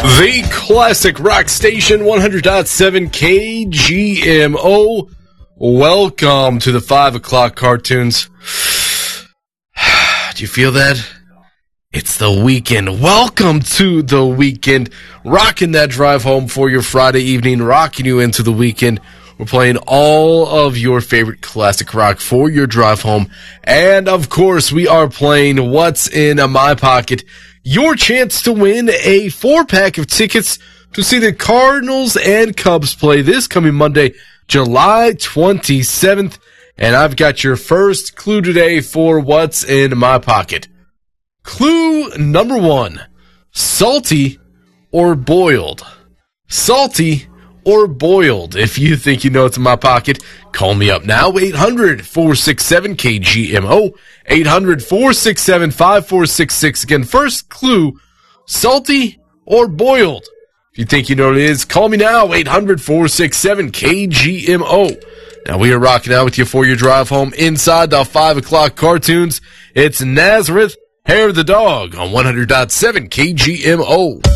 The classic rock station, 100.7 KGMO. Welcome to the 5 o'clock cartoons. Do you feel that? It's the weekend. Welcome to the weekend. Rocking that drive home for your Friday evening, rocking you into the weekend. We're playing all of your favorite classic rock for your drive home. And, of course, we are playing What's in My Pocket. Your chance to win a 4-pack of tickets to see the Cardinals and Cubs play this coming Monday, July 27th. And I've got your first clue today for What's in My Pocket. Clue number 1. Salty or boiled? Salty or boiled? If you think you know what's in my pocket, call me up now, 800-467-KGMO, 800-467-5466. Again, first clue, salty or boiled? If you think you know what it is, call me now, 800-467-KGMO. Now, we are rocking out with you for your drive home inside the 5 o'clock cartoons. It's Nazareth, Hair of the Dog on 100.7 KGMO.